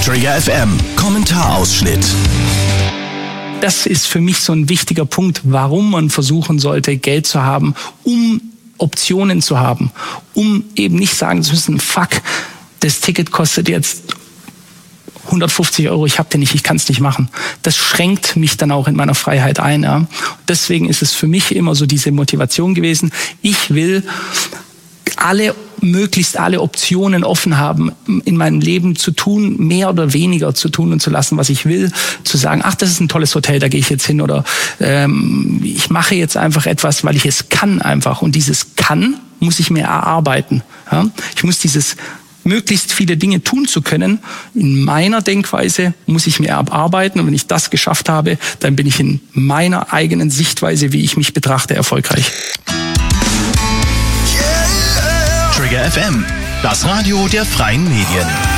Trigger FM Kommentarausschnitt. Das ist für mich so ein wichtiger Punkt, warum man versuchen sollte, Geld zu haben, um Optionen zu haben, um eben nicht sagen zu müssen, fuck, das Ticket kostet jetzt 150 €, ich habe den nicht, ich kann es nicht machen. Das schränkt mich dann auch in meiner Freiheit ein. Ja. Deswegen ist es für mich immer so diese Motivation gewesen, ich will möglichst alle Optionen offen haben, in meinem Leben zu tun, mehr oder weniger zu tun und zu lassen, was ich will, zu sagen, ach, das ist ein tolles Hotel, da gehe ich jetzt hin, oder ich mache jetzt einfach etwas, weil ich es kann einfach. Und dieses Kann muss ich mir erarbeiten. Ja? Ich muss dieses möglichst viele Dinge tun zu können, in meiner Denkweise muss ich mir erarbeiten. Und wenn ich das geschafft habe, dann bin ich in meiner eigenen Sichtweise, wie ich mich betrachte, erfolgreich. Trigger FM, das Radio der freien Medien.